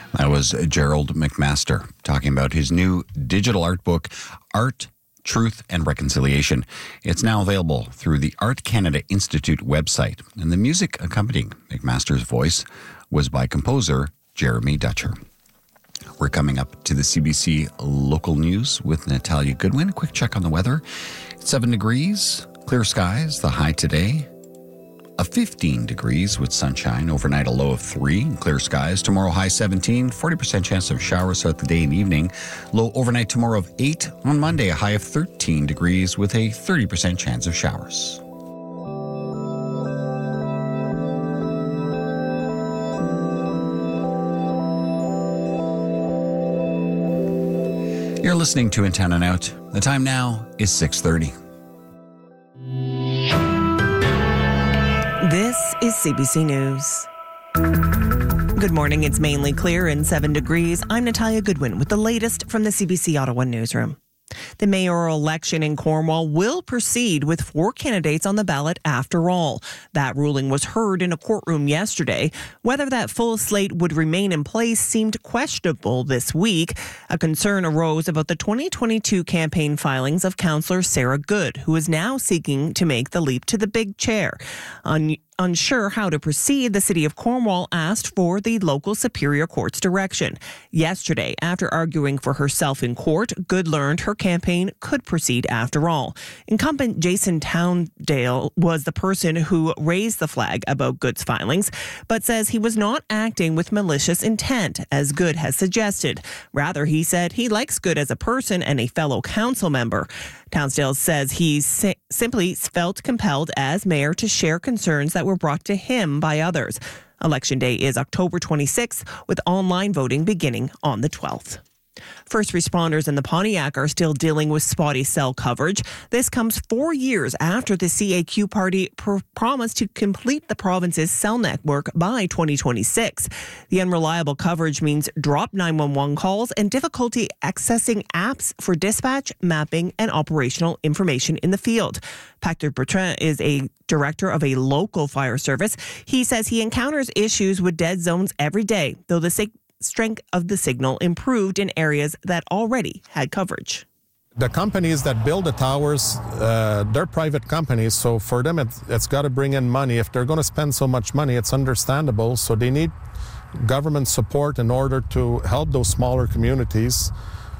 That was Gerald McMaster talking about his new digital art book, Art, Truth and Reconciliation. It's now available through the Art Canada Institute website. And the music accompanying McMaster's voice was by composer Jeremy Dutcher. We're coming up to the CBC local news with Natalia Goodwin. A quick check on the weather. 7 degrees, clear skies, the high today. 15 degrees with sunshine. Overnight a low of 3 and clear skies. Tomorrow high 17, 40% chance of showers throughout the day and evening. Low overnight tomorrow of 8. On Monday a high of 13 degrees with a 30% chance of showers. You're listening to In Town and Out. The time now is 6:30. This is CBC News. Good morning. It's mainly clear and 7 degrees. I'm Natalia Goodwin with the latest from the CBC Ottawa newsroom. The mayoral election in Cornwall will proceed with 4 candidates on the ballot after all. That ruling was heard in a courtroom yesterday. Whether that full slate would remain in place seemed questionable this week. A concern arose about the 2022 campaign filings of Councillor Sarah Good, who is now seeking to make the leap to the big chair. Unsure how to proceed, the City of Cornwall asked for the local Superior Court's direction. Yesterday, after arguing for herself in court, Good learned her campaign could proceed after all. Incumbent Jason Towndale was the person who raised the flag about Good's filings, but says he was not acting with malicious intent, as Good has suggested. Rather, he said he likes Good as a person and a fellow council member. Townsdale says he simply felt compelled as mayor to share concerns that were brought to him by others. Election day is October 26th, with online voting beginning on the 12th. First responders in the Pontiac are still dealing with spotty cell coverage. This comes 4 years after the CAQ party promised to complete the province's cell network by 2026. The unreliable coverage means dropped 911 calls and difficulty accessing apps for dispatch, mapping, and operational information in the field. Patrick Bertrand is a director of a local fire service. He says he encounters issues with dead zones every day, though the strength of the signal improved in areas that already had coverage. The companies that build the towers, they're private companies, so for them it's got to bring in money. If they're going to spend so much money, it's understandable. So they need government support in order to help those smaller communities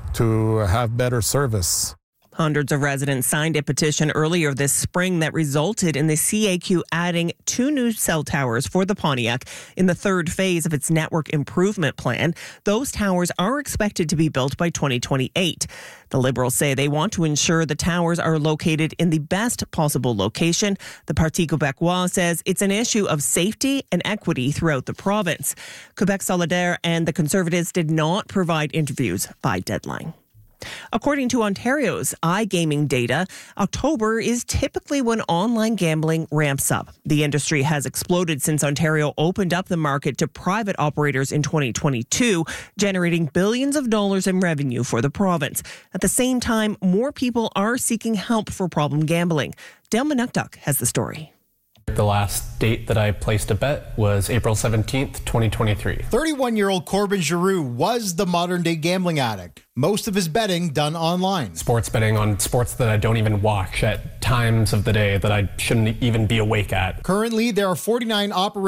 to have better service. Hundreds of residents signed a petition earlier this spring that resulted in the CAQ adding 2 new cell towers for the Pontiac in the 3rd phase of its network improvement plan. Those towers are expected to be built by 2028. The Liberals say they want to ensure the towers are located in the best possible location. The Parti Québécois says it's an issue of safety and equity throughout the province. Quebec Solidaire and the Conservatives did not provide interviews by deadline. According to Ontario's iGaming data, October is typically when online gambling ramps up. The industry has exploded since Ontario opened up the market to private operators in 2022, generating billions of dollars in revenue for the province. At the same time, more people are seeking help for problem gambling. Dale Manukduk has the story. The last date that I placed a bet was April 17th, 2023. 31-year-old Corbin Giroux was the modern-day gambling addict. Most of his betting done online. Sports betting on sports that I don't even watch at times of the day that I shouldn't even be awake at. Currently, there are 49 operators